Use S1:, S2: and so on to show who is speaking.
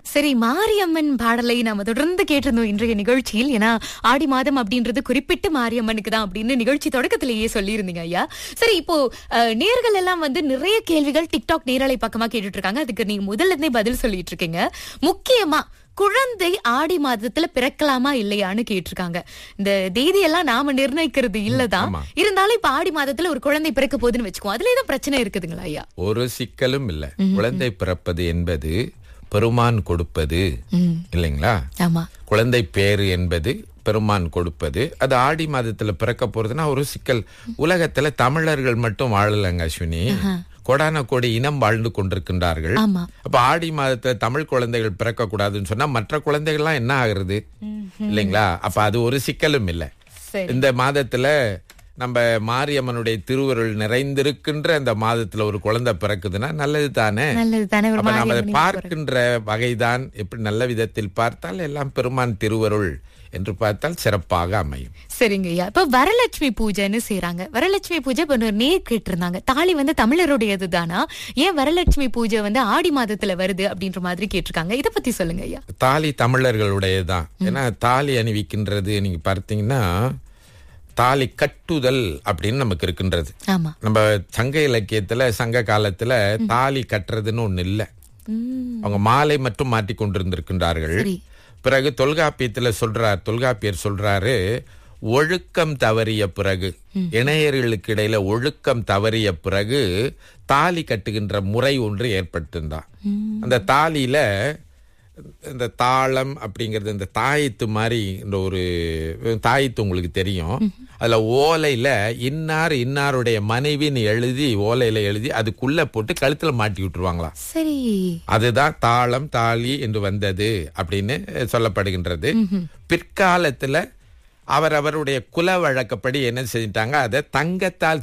S1: சரி, மாரியம்மன் பாடலை நாம தொடர்ந்து கேட்டிருந்தோம் இன்றைய நிகழ்ச்சியில். ஏன்னா ஆடி மாதம் அப்படின்றது குறிப்பிட்டு மாரியம்மனுக்கு தான் அப்படின்னு நிகழ்ச்சி தொடக்கத்திலேயே சொல்லியிருந்தீங்க ஐயா. சரி, இப்போ நேர்கள் எல்லாம் வந்து நிறைய கேள்விகள் டிக்டாக் நேரலை பக்கமா கேட்டுட்டு இருக்காங்க. அதுக்கு நீங்க முதல்ல இருந்தே பதில் சொல்லிட்டு இருக்கீங்க. முக்கியமா குழந்தை ஆடி மாதத்துல பிறக்கலாமா இல்லையான்னு கேட்டிருக்காங்க. இந்த தேதியெல்லாம் நாம நிர்ணயிக்கிறது இல்லதான், இருந்தாலும் இப்ப ஆடி மாதத்துல ஒரு குழந்தை பிறக்க போகுதுன்னு வச்சுக்கோ, அதுல ஏதோ பிரச்சனை இருக்குதுங்களா ஐயா?
S2: ஒரு சிக்கலும் இல்ல. குழந்தை பிறப்பது என்பது பெருமான் கொடுப்பது இல்லைங்களா?
S1: ஆமா.
S2: குழந்தை பேரு என்பது பெருமான் கொடுப்பது. அது ஆடி மாதத்துல பிறக்க போறதுன்னா ஒரு சிக்கல். உலகத்துல தமிழர்கள் மட்டும் வாழலங்க அஸ்வினி, கோடான கோடி இனம் வாழ்ந்து கொண்டிருக்கின்றார்கள். அப்ப ஆடி மாதத்துல தமிழ் குழந்தைகள் பிறக்க கூடாதுன்னு சொன்னா மற்ற குழந்தைகள்லாம் என்ன ஆகுறது இல்லைங்களா? அப்ப அது ஒரு சிக்கலும் இல்லை. இந்த மாதத்துல நம்ம மாரியம்மனுடைய திருவருள் நிறைந்திருக்கின்ற அந்த மாதத்துல ஒரு குழந்தை பிறக்குதுன்னா நல்லது தானே. அப்ப நம்ம அதை பார்க்கின்ற வகைதான். எப்படி நல்ல விதத்தில் பார்த்தால் எல்லாம் பெருமான் திருவருள் என்று பார்த்தால் சிறப்பாக அமையும்.
S1: சரிங்க ஐயா. இப்ப வரலட்சுமி பூஜைன்னு செய்யறாங்க. வரலட்சுமி பூஜை நேர் கேட்டு இருந்தாங்க, தாலி வந்து தமிழருடையது தானா, ஏன் வரலட்சுமி பூஜை வந்து ஆடி மாதத்துல வருது அப்படின்ற மாதிரி கேட்டிருக்காங்க. இத பத்தி சொல்லுங்க ஐயா.
S2: தாலி தமிழர்களுடையதுதான். ஏன்னா தாலி அணிவிக்கின்றது நீங்க பார்த்தீங்கன்னா தாலி கட்டுதல் அப்படின்னு நமக்கு இருக்கின்றது. நம்ம சங்க இலக்கியத்துல சங்க காலத்துல தாலி கட்டுறதுன்னு ஒண்ணு இல்ல. அவங்க மாலை மட்டும் மாட்டி கொண்டிருந்திருக்கின்றார்கள். பிறகு தொல்காப்பியர் சொல்றாரு, ஒழுக்கம் தவறிய பிறகு, இணையர்களுக்கு இடையில ஒழுக்கம் தவறிய பிறகு தாலி கட்டுகின்ற முறை ஒன்று ஏற்பட்டிருந்தான். அந்த தாலியில இந்த தாளம் அப்படிங்கிறது இந்த தாயத்து மாதிரி, இந்த ஒரு தாயத்து உங்களுக்கு தெரியும், அதுல ஓலையில இன்னாருடைய மனைவின்னு எழுதி ஓலையில எழுதி அதுக்குள்ள போட்டு கழுத்துல மாட்டி விட்டுருவாங்களா.
S1: சரி,
S2: அதுதான் தாளம் தாலி என்று வந்தது அப்படின்னு சொல்லப்படுகின்றது. பிற்காலத்துல அவருடைய குல வழக்கப்படி என்ன செஞ்சிட்டாங்க, அதை தங்கத்தால்